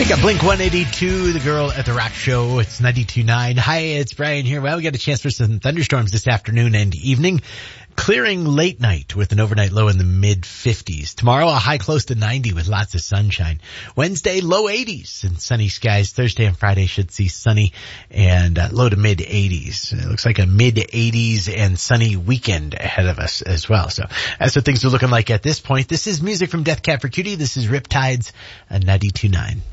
We got Blink 182, the girl at the rock show. It's 92.9. Hi, it's Brian here. Well, we got a chance for some thunderstorms this afternoon and evening. Clearing late night with an overnight low in the mid-50s. Tomorrow, a high close to 90 with lots of sunshine. Wednesday, low 80s and sunny skies. Thursday and Friday should see sunny and low to mid-80s. It looks like a mid-80s and sunny weekend ahead of us as well. So that's what things are looking like at this point. This is music from Death Cab for Cutie. This is Riptides, 92.9.